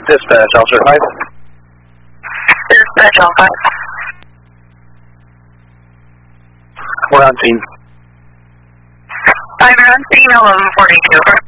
Dispatch, Officer 5. Dispatch, all 5. We're on scene. 5, you're on scene, 1142.